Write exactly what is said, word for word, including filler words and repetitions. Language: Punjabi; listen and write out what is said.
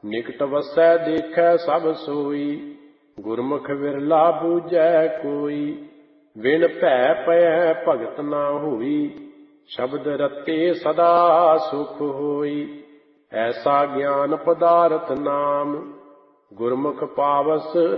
ਨਿਕਟ ਵਸੈ ਦੇਖੈ ਸਭ ਸੋਈ, ਗੁਰਮੁਖ ਵਿਰਲਾ ਬੂਝੈ ਕੋਈ। ਵਿਣ ਭੈ ਪਇਐ ਭਗਤ ਨਾ ਹੋਈ, ਸ਼ਬਦ ਰਤੇ ਸਦਾ ਸੁਖ ਹੋਈ। ਐਸਾ ਗਿਆਨ ਪਦਾਰਥ ਨਾਮ, ਗੁਰਮੁਖ ਪਾਵਸ